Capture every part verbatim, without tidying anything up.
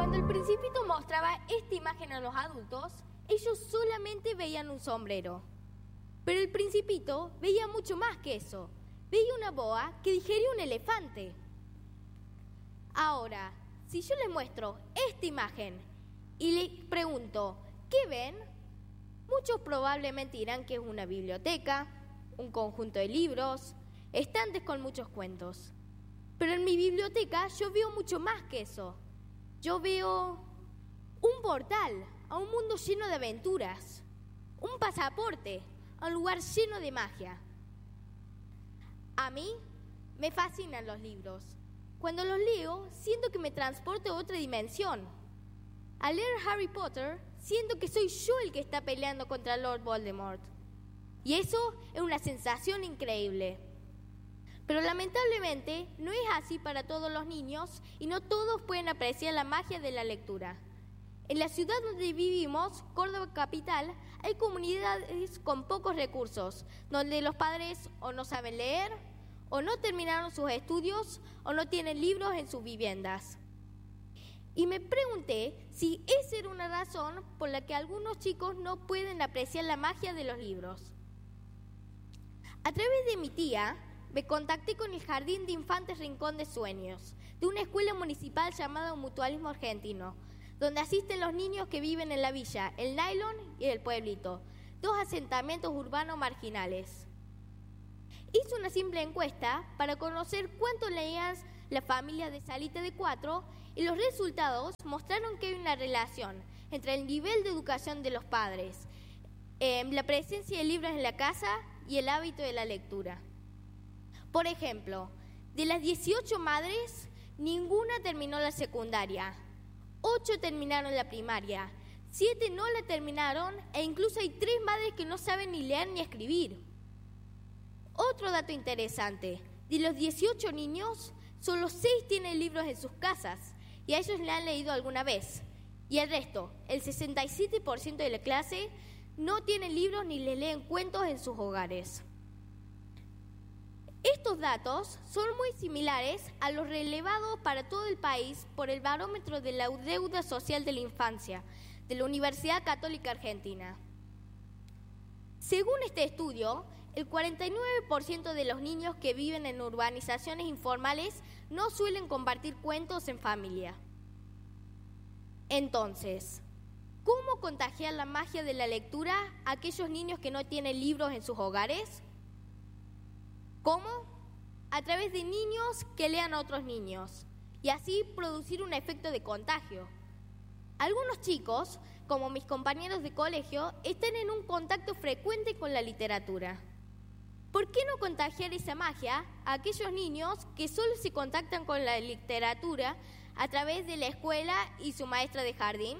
Cuando el Principito mostraba esta imagen a los adultos, ellos solamente veían un sombrero. Pero el Principito veía mucho más que eso. Veía una boa que digería un elefante. Ahora, si yo les muestro esta imagen y les pregunto, ¿qué ven? Muchos probablemente dirán que es una biblioteca, un conjunto de libros, estantes con muchos cuentos. Pero en mi biblioteca yo veo mucho más que eso. Yo veo un portal a un mundo lleno de aventuras, un pasaporte a un lugar lleno de magia. A mí me fascinan los libros. Cuando los leo, siento que me transporto a otra dimensión. Al leer Harry Potter, siento que soy yo el que está peleando contra Lord Voldemort. Y eso es una sensación increíble. Pero lamentablemente no es así para todos los niños y no todos pueden apreciar la magia de la lectura. En la ciudad donde vivimos, Córdoba capital, hay comunidades con pocos recursos, donde los padres o no saben leer, o no terminaron sus estudios, o no tienen libros en sus viviendas. Y me pregunté si esa era una razón por la que algunos chicos no pueden apreciar la magia de los libros. A través de mi tía, me contacté con el Jardín de Infantes Rincón de Sueños, de una escuela municipal llamada Mutualismo Argentino, donde asisten los niños que viven en la villa, el Nylon y el Pueblito, dos asentamientos urbanos marginales. Hice una simple encuesta para conocer cuánto leían las familias de Salita de Cuatro y los resultados mostraron que hay una relación entre el nivel de educación de los padres, eh, la presencia de libros en la casa y el hábito de la lectura. Por ejemplo, de las dieciocho madres, ninguna terminó la secundaria, ocho terminaron la primaria, siete no la terminaron e incluso hay tres madres que no saben ni leer ni escribir. Otro dato interesante, de los dieciocho niños, solo seis tienen libros en sus casas y a ellos le han leído alguna vez. Y el resto, el sesenta y siete por ciento de la clase, no tienen libros ni les leen cuentos en sus hogares. Estos datos son muy similares a los relevados para todo el país por el barómetro de la deuda social de la infancia de la Universidad Católica Argentina. Según este estudio, el cuarenta y nueve por ciento de los niños que viven en urbanizaciones informales no suelen compartir cuentos en familia. Entonces, ¿cómo contagiar la magia de la lectura a aquellos niños que no tienen libros en sus hogares? ¿Cómo? A través de niños que lean a otros niños y así producir un efecto de contagio. Algunos chicos, como mis compañeros de colegio, están en un contacto frecuente con la literatura. ¿Por qué no contagiar esa magia a aquellos niños que solo se contactan con la literatura a través de la escuela y su maestra de jardín?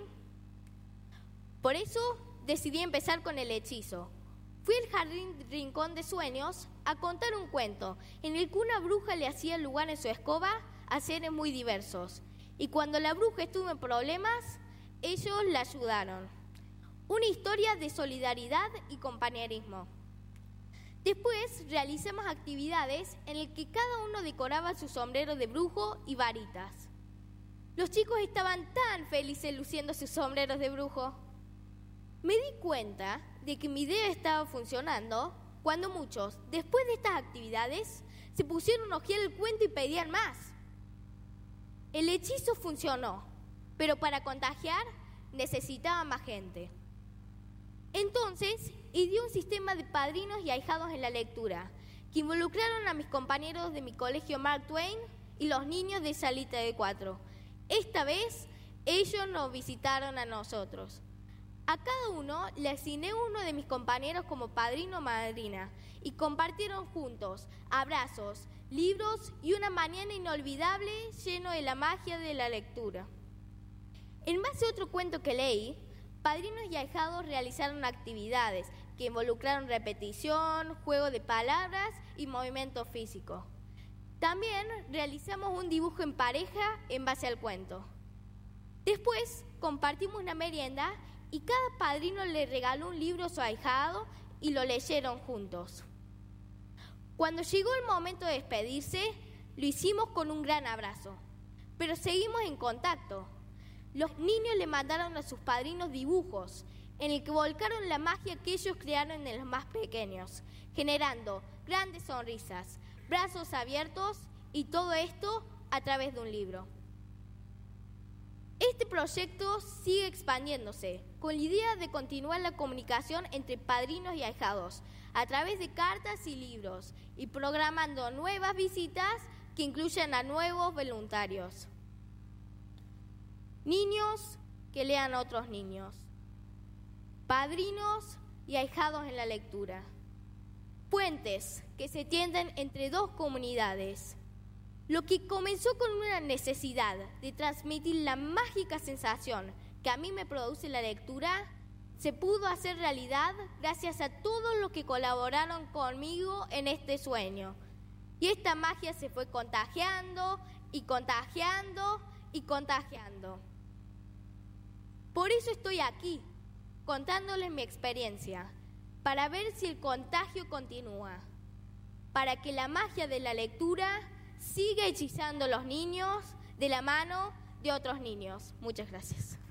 Por eso decidí empezar con el hechizo. Fui al Jardín Rincón de Sueños a contar un cuento en el que una bruja le hacía lugar en su escoba a seres muy diversos. Y cuando la bruja estuvo en problemas, ellos la ayudaron. Una historia de solidaridad y compañerismo. Después realizamos actividades en las que cada uno decoraba su sombrero de brujo y varitas. Los chicos estaban tan felices luciendo sus sombreros de brujo. Me di cuenta de que mi idea estaba funcionando cuando muchos, después de estas actividades, se pusieron a hojear el cuento y pedían más. El hechizo funcionó, pero para contagiar necesitaba más gente. Entonces, ideé un sistema de padrinos y ahijados en la lectura, que involucraron a mis compañeros de mi colegio Mark Twain y los niños de Salita de Cuatro. Esta vez, ellos nos visitaron a nosotros. A cada uno le asigné uno de mis compañeros como padrino o madrina y compartieron juntos abrazos, libros y una mañana inolvidable lleno de la magia de la lectura. En base a otro cuento que leí, padrinos y ahijados realizaron actividades que involucraron repetición, juego de palabras y movimiento físico. También realizamos un dibujo en pareja en base al cuento. Después compartimos una merienda y cada padrino le regaló un libro a su ahijado y lo leyeron juntos. Cuando llegó el momento de despedirse, lo hicimos con un gran abrazo, pero seguimos en contacto. los niños le mandaron a sus padrinos dibujos en el que volcaron la magia que ellos crearon en los más pequeños, generando grandes sonrisas, brazos abiertos y todo esto a través de un libro. Este proyecto sigue expandiéndose con la idea de continuar la comunicación entre padrinos y ahijados a través de cartas y libros y programando nuevas visitas que incluyen a nuevos voluntarios. Niños que lean a otros niños. Padrinos y ahijados en la lectura. Puentes que se tienden entre dos comunidades. Lo que comenzó con una necesidad de transmitir la mágica sensación que a mí me produce la lectura, se pudo hacer realidad gracias a todos los que colaboraron conmigo en este sueño. Y esta magia se fue contagiando y contagiando y contagiando. Por eso estoy aquí, contándoles mi experiencia, para ver si el contagio continúa, para que la magia de la lectura siga hechizando a los niños de la mano de otros niños. Muchas gracias.